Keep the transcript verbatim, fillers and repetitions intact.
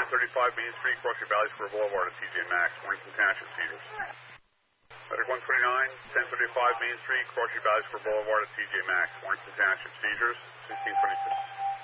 thirty-five Main Street, Crossing Valley Square Boulevard at T J Maxx, Warrington Township, seizures. Medic one twenty-nine, ten thirty-five Main Street, Crossing Valley Square Boulevard at T J Maxx, Warrington Township, seizures, sixteen twenty-six.